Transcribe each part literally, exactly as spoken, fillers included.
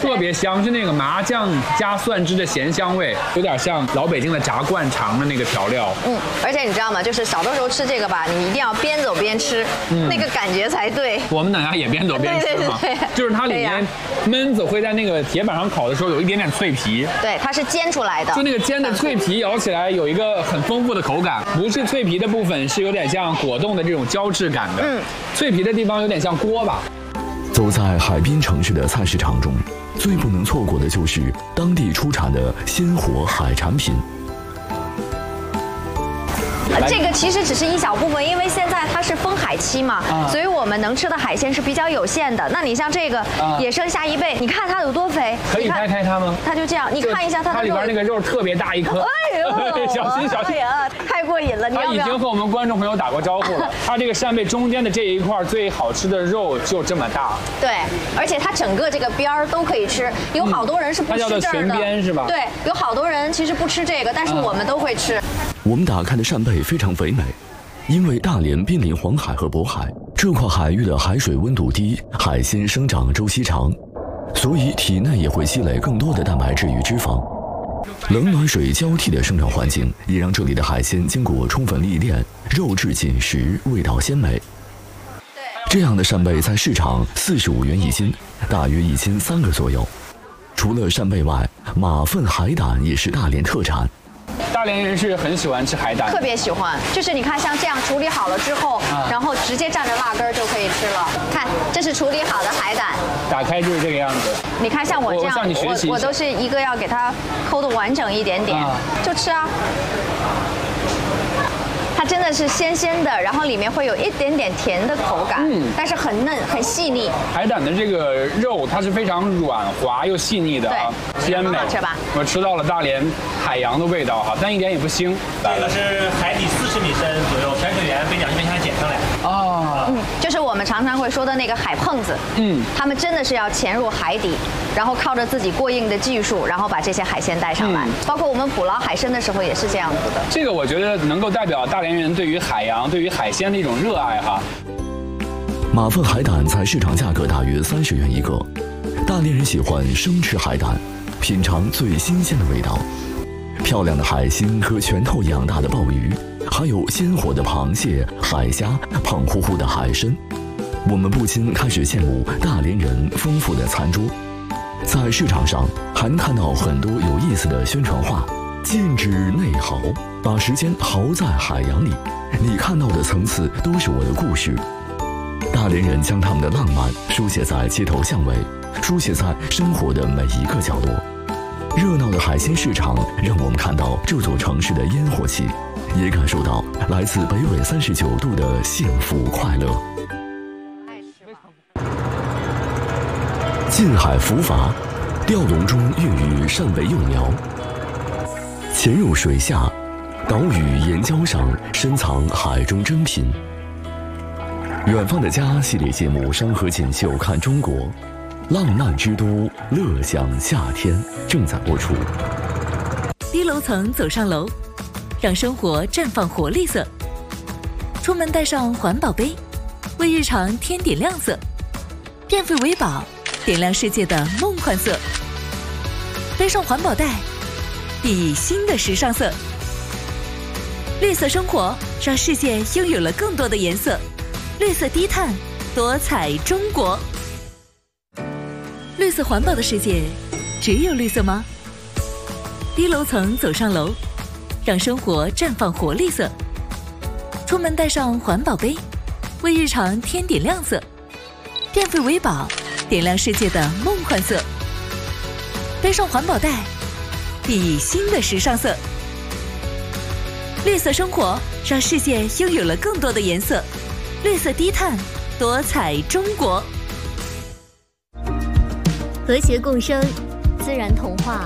特别香，是那个麻酱加蒜汁的咸香味，有点像老北京的炸灌肠的那个调料。 嗯，而且你知道吗？就是小的时候吃这个吧，你一定要边走边吃，嗯、那个感觉才对。 我们等下也边走边吃嘛，对对对对，就是它里面焖子会在那个铁板上烤的时候有一点点脆皮， 对，它是煎出来的， 就那个煎的脆皮咬起来有一个很丰富的口感，不是脆皮的部分是有点像果冻的这种胶质感的，嗯，脆皮的地方有点像锅巴。 走在海滨城市的菜市场中，最不能错过的就是当地出产的鲜活海产品。 这个其实只是一小部分，因为现在它是封海期嘛，啊、所以我们能吃的海鲜是比较有限的。那你像这个、啊、也剩下一倍，你看它有多肥？ 可以掰开它吗？ 它就这样，你看一下它的肉， 它里边那个肉特别大一颗。 哎呦， 小心小心！ 哎呀，太过瘾了！你要不要？ 它已经和我们观众朋友打过招呼了。它这个扇贝中间的这一块最好吃的肉就这么大。 对，而且它整个这个边儿都可以吃，有好多人是不吃这儿的。 它叫做裙边是吧？ 对，有好多人其实不吃这个，但是我们都会吃。 我们打开的扇贝非常肥美。因为大连濒临黄海和渤海，这块海域的海水温度低，海鲜生长周期长，所以体内也会积累更多的蛋白质与脂肪。冷暖水交替的生长环境也让这里的海鲜经过充分历练，肉质紧实，味道鲜美。这样的扇贝在市场四十五元一斤，大约一斤三个左右。除了扇贝外，马粪海胆也是大连特产。 大连人是很喜欢吃海胆， 特别喜欢。就是你看，像这样处理好了之后，啊、然后直接蘸着辣根就可以吃了。看，这是处理好的海胆， 打开就是这个样子。 你看，像我这样， 我, 我, 我, 我都是一个要给它抠的完整一点点，啊、就吃啊。它真的是鲜鲜的，然后里面会有一点点甜的口感，嗯，但是很嫩很细腻。 海胆的这个肉它是非常软滑又细腻的啊，鲜美， 好吃吧？ 我吃到了大连海洋的味道哈，但一点也不腥。 这个是海底四十米深左右，潜水员被两千下捡上来。 啊， 嗯，就是我们常常会说的那个海碰子，嗯，他们真的是要潜入海底，然后靠着自己过硬的技术，然后把这些海鲜带上来。嗯、包括我们捕捞海参的时候也是这样子的。 这个我觉得能够代表大连人对于海洋、对于海鲜的一种热爱哈。 马粪海胆在市场价格大约三十元一个，大连人喜欢生吃海胆，品尝最新鲜的味道。漂亮的海星和拳头一样大的鲍鱼，还有鲜活的螃蟹、海虾、胖乎乎的海参，我们不禁开始羡慕大连人丰富的餐桌。在市场上还能看到很多有意思的宣传画，禁止内豪，把时间豪在海洋里，你看到的层次都是我的故事。大连人将他们的浪漫书写在街头巷尾，书写在生活的每一个角落。热闹的海鲜市场让我们看到这座城市的烟火气，也感受到来自北纬三十九度的幸福快乐。近海浮筏，钓笼中孕育扇贝幼苗。潜入水下，岛屿岩礁上深藏海中珍品。远方的家系列节目《山河锦绣看中国》，浪漫之都乐享夏天正在播出。 低楼层走上楼，让生活绽放活力色。出门带上环保杯，为日常添点亮色。电费为宝，点亮世界的梦幻色。背上环保袋，熠熠新的时尚色。绿色生活，让世界拥有了更多的颜色。绿色低碳，多彩中国。绿色环保的世界，只有绿色吗？低楼层走上楼，让生活绽放活力色。出门带上环保杯，为日常添点亮色。电费为宝，点亮世界的梦幻色。背上环保袋，熠熠新的时尚色。绿色生活，让世界拥有了更多的颜色。绿色低碳，多彩中国。 和谐共生，自然童话。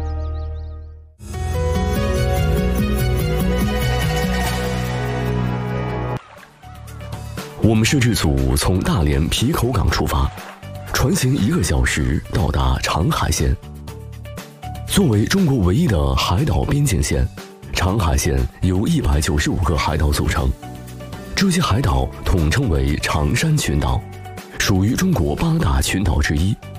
我们摄制组从大连皮口港出发，船行一个小时到达长海县。作为中国唯一的海岛边境线，长海县由一百九十五个海岛组成。这些海岛统称为长山群岛，属于中国八大群岛之一。